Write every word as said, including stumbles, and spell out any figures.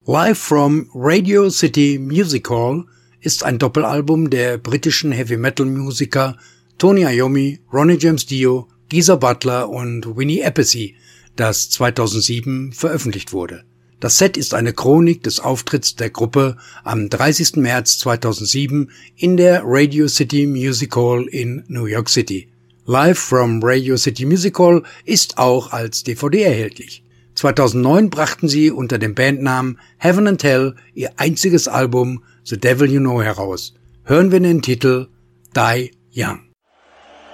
Live from Radio City Music Hall ist ein Doppelalbum der britischen Heavy-Metal-Musiker Tony Iommi, Ronnie James Dio, Geezer Butler und Winnie Appice, das zweitausendsieben veröffentlicht wurde. Das Set ist eine Chronik des Auftritts der Gruppe am dreißigsten März zweitausendsieben in der Radio City Music Hall in New York City. Live from Radio City Music Hall ist auch als D V D erhältlich. zweitausendneun brachten sie unter dem Bandnamen Heaven and Hell ihr einziges Album The Devil You Know heraus. Hören wir den Titel Die Young.